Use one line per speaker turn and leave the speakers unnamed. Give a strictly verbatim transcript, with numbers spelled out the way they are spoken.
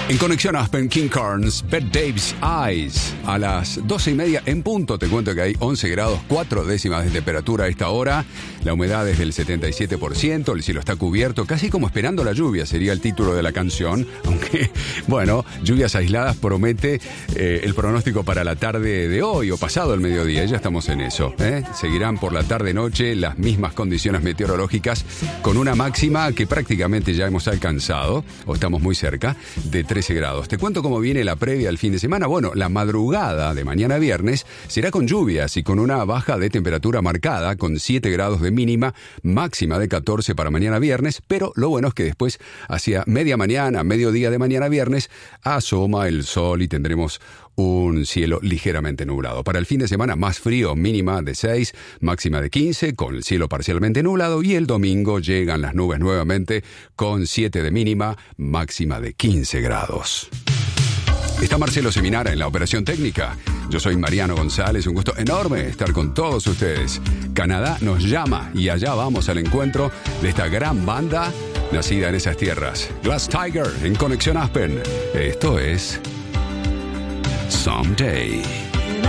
En Conexión Aspen, King Carnes, Bette Davis Eyes. A las doce y media en punto te cuento que hay once grados, cuatro décimas de temperatura a esta hora. La humedad es del setenta y siete por ciento, el cielo está cubierto, casi como esperando la lluvia, sería el título de la canción. Aunque, bueno, lluvias aisladas promete eh, el pronóstico para la tarde de hoy o pasado el mediodía. Ya estamos en eso. ¿eh? Seguirán por la tarde-noche las mismas condiciones meteorológicas con una máxima que prácticamente ya hemos alcanzado, o estamos muy cerca, de trece grados. Te cuento cómo viene la previa al fin de semana. Bueno, la madrugada de mañana viernes será con lluvias y con una baja de temperatura marcada, con siete grados de mínima, máxima de catorce para mañana viernes, pero lo bueno es que después, hacia media mañana, mediodía de mañana viernes, asoma el sol y tendremos un cielo ligeramente nublado. Para el fin de semana, más frío, mínima de seis, máxima de quince, con el cielo parcialmente nublado, y el domingo llegan las nubes nuevamente con siete de mínima, máxima de quince grados. Está Marcelo Seminara en la operación técnica. Yo soy Mariano González, un gusto enorme estar con todos ustedes. Canadá nos llama y allá vamos al encuentro de esta gran banda nacida en esas tierras. Glass Tiger en Conexión Aspen. Esto es Someday.